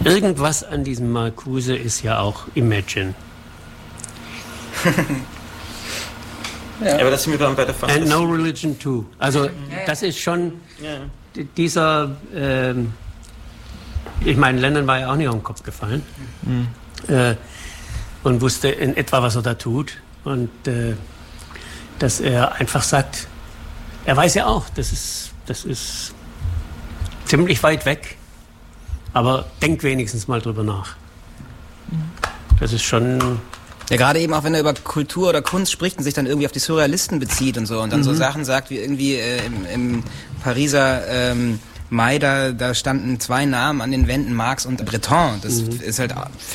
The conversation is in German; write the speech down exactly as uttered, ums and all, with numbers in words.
irgendwas an diesem Marcuse ist ja auch Imagine. Ja. Aber das sind wir dann bei der Fantasie. And No Religion Too. Also das ist schon ja. dieser, ähm, ich meine, Lennon war ja auch nicht auf den Kopf gefallen mhm. äh, und wusste in etwa, was er da tut. Und äh, dass er einfach sagt, er weiß ja auch, das ist, das ist ziemlich weit weg, aber denk wenigstens mal drüber nach. Das ist schon... Ja, gerade eben auch, wenn er über Kultur oder Kunst spricht und sich dann irgendwie auf die Surrealisten bezieht und so und dann mhm. so Sachen sagt, wie irgendwie äh, im, im Pariser ähm, Mai, da, da standen zwei Namen an den Wänden, Marx und Breton. Das mhm. ist halt,